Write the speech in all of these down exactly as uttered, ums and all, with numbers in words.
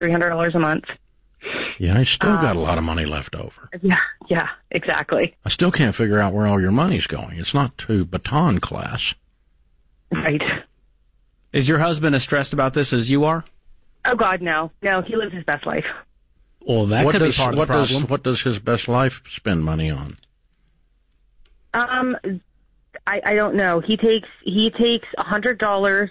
three hundred dollars a month. Yeah, I still um, got a lot of money left over. Yeah, yeah, exactly. I still can't figure out where all your money's going. It's not to baton class. Right. Is your husband as stressed about this as you are? Oh, God, no. No, he lives his best life. Well, that what could does, be part what of the problem. Does, what does his best life spend money on? Um, I, I don't know. He takes he takes a hundred dollars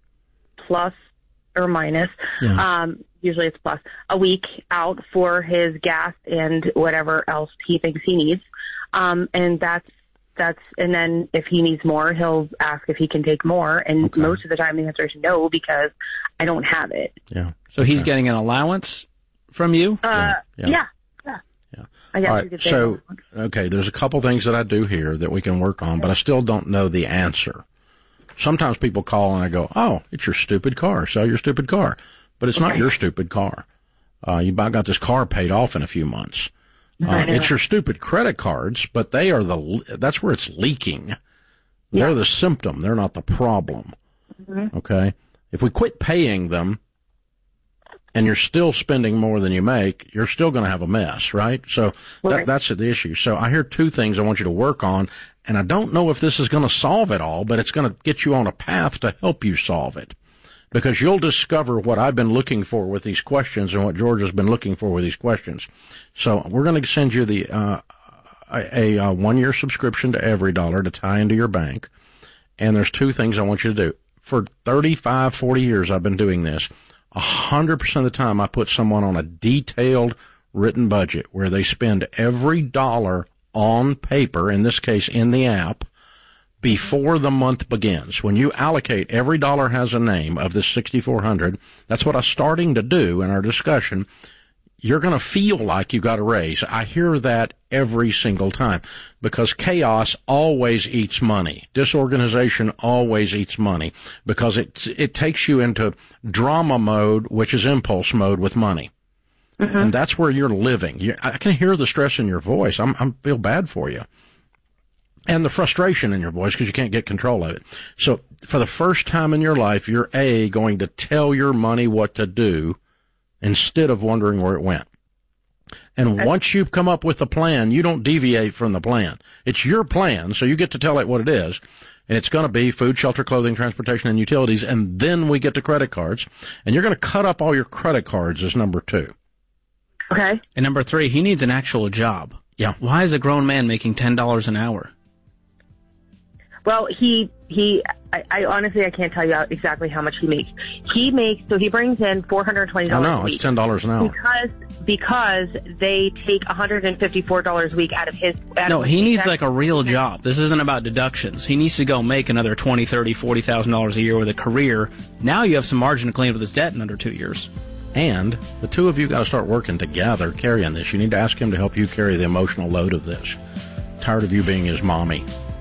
plus or minus. Yeah. Um, usually it's plus a week out for his gas and whatever else he thinks he needs. Um, and that's that's and then if he needs more, he'll ask if he can take more. And Okay. most of the time, the answer is no because I don't have it. Yeah. So he's getting an allowance from you? Uh, Yeah. yeah. yeah. Yeah. I guess All you right, could say so, that. okay, there's a couple things that I do here that we can work on, but I still don't know the answer. Sometimes people call and I go, oh, it's your stupid car. Sell your stupid car. But it's Okay. not your stupid car. Uh, you about got this car paid off in a few months. Uh, I know. it's your stupid credit cards, but they are the, that's where it's leaking. They're Yeah. the symptom. They're not the problem. Mm-hmm. Okay. If we quit paying them and you're still spending more than you make, you're still going to have a mess, right? So that, Right. that's the issue. So I hear two things I want you to work on, and I don't know if this is going to solve it all, but it's going to get you on a path to help you solve it. Because you'll discover what I've been looking for with these questions and what George has been looking for with these questions. So we're going to send you the uh, a, a, a one-year subscription to EveryDollar to tie into your bank. And there's two things I want you to do. For thirty-five, forty years I've been doing this. one hundred percent of the time I put someone on a detailed written budget where they spend every dollar on paper, in this case in the app, before the month begins. When you allocate, every dollar has a name of this sixty-four hundred. That's what I'm starting to do in our discussion. You're going to feel like you got a raise. I hear that every single time because chaos always eats money. Disorganization always eats money because it it takes you into drama mode, which is impulse mode with money. Mm-hmm. And that's where you're living. You, I can hear the stress in your voice. I'm, I feel bad for you. And the frustration in your voice because you can't get control of it. So for the first time in your life, you're A, going to tell your money what to do instead of wondering where it went. And once you've come up with a plan, you don't deviate from the plan. It's your plan, so you get to tell it what it is. And it's going to be food, shelter, clothing, transportation, and utilities. And then we get to credit cards. And you're going to cut up all your credit cards as number two. Okay. And number three, he needs an actual job. Yeah. Why is a grown man making ten dollars an hour? Well, he he. I, I honestly I can't tell you out exactly how much he makes. He makes so he brings in four hundred twenty I dollars. know, a week it's ten dollars an hour. because because they take one hundred and fifty four dollars a week out of his. Out No, of his he needs paycheck. like a real job. This isn't about deductions. He needs to go make another twenty, thirty, forty thousand dollars a year with a career. Now you have some margin to clean up with his debt in under two years. And the two of you got to start working together carrying this. You need to ask him to help you carry the emotional load of this. Tired of you being his mommy.